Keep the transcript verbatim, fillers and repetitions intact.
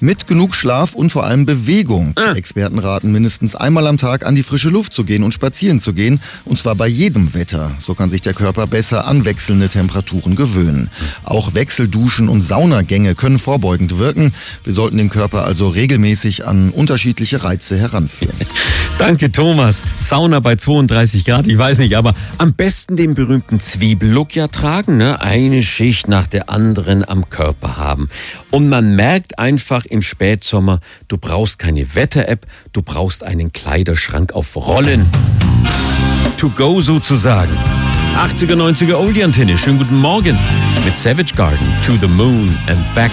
Mit genug Schlaf und vor allem Bewegung. Ah. Experten raten, mindestens einmal am Tag an die frische Luft zu gehen und spazieren zu gehen. Und zwar bei jedem Wetter. So kann sich der Körper besser an wechselnde Temperaturen gewöhnen. Auch Wechselduschen und Saunagänge können vorbeugend wirken. Wir sollten den Körper also regelmäßig an unterschiedliche Reize heranführen. Danke, Thomas. Sauna bei zweiunddreißig Grad, ich weiß nicht, aber am besten den berühmten Zwiebellook ja tragen, ne? Eine Schicht nach der anderen am Körper haben. Und man merkt einfach im Spätsommer, du brauchst keine Wetter-App, du brauchst einen Kleiderschrank auf Rollen. To go sozusagen. achtziger, neunziger Oldie-Antenne. Schönen guten Morgen mit Savage Garden, To the Moon and Back.